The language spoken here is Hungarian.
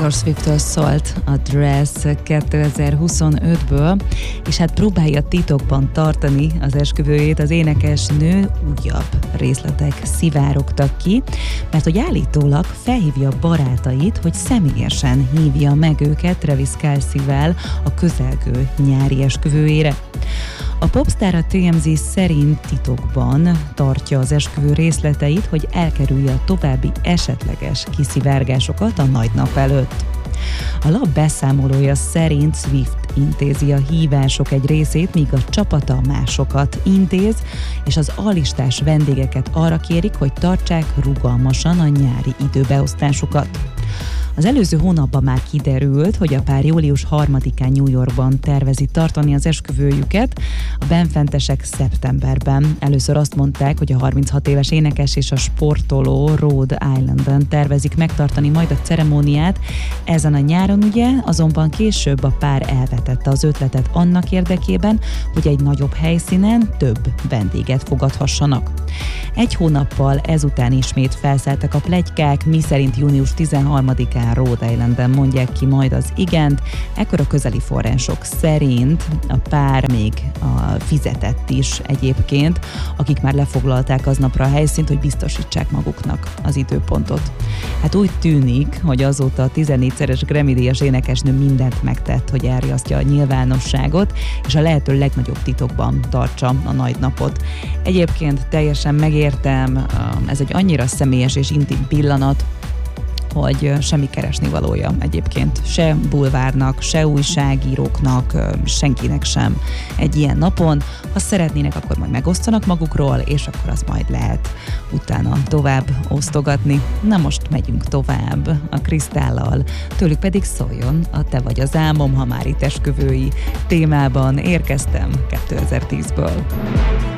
Taylor Swift-től szólt a Dress 2025-ből, és hát próbálja titokban tartani az esküvőjét az énekesnő, újabb részletek szivárogtak ki, mert hogy állítólag felhívja barátait, hogy személyesen hívja meg őket Travis Kelce-vel a közelgő nyári esküvőjére. A popstar a TMZ szerint titokban tartja az esküvő részleteit, hogy elkerülje a további esetleges kiszivárgásokat a nagy nap előtt. A lap beszámolója szerint Swift intézi a hívások egy részét, míg a csapata másokat intéz, és az alistás vendégeket arra kérik, hogy tartsák rugalmasan a nyári időbeosztásukat. Az előző hónapban már kiderült, hogy a pár július 3-án New Yorkban tervezi tartani az esküvőjüket, a benfentesek szeptemberben. Először azt mondták, hogy a 36 éves énekes és a sportoló Rhode Islanden tervezik megtartani majd a ceremóniát ezen a nyáron, ugye, azonban később a pár elvetette az ötletet annak érdekében, hogy egy nagyobb helyszínen több vendéget fogadhassanak. Egy hónappal ezután ismét felszálltak a pletykák, miszerint június 13-án Rhode Islanden mondják ki majd az igent. Ekkor a közeli források szerint a pár még fizetett is egyébként, akik már lefoglalták aznapra a helyszínt, hogy biztosítsák maguknak az időpontot. Hát úgy tűnik, hogy azóta a 14-szeres Grammy-díjas énekesnő mindent megtett, hogy elriasztja a nyilvánosságot, és a lehető legnagyobb titokban tartsa a nagy napot. Egyébként teljesen megértem, ez egy annyira személyes és intim pillanat, hogy semmi keresnivalója egyébként se bulvárnak, se újságíróknak, senkinek sem egy ilyen napon. Ha szeretnének, akkor majd megosztanak magukról, és akkor az majd lehet utána tovább osztogatni. Na most megyünk tovább a Kristállal, tőlük pedig szóljon a Te vagy az álmom, ha már itt esküvői témában érkeztem 2010-ből.